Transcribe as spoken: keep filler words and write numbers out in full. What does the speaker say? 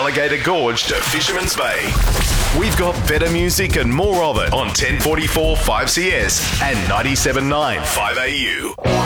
Alligator Gorge to Fisherman's Bay. We've got better music and more of it on ten forty-four five C S and ninety-seven point nine five A U.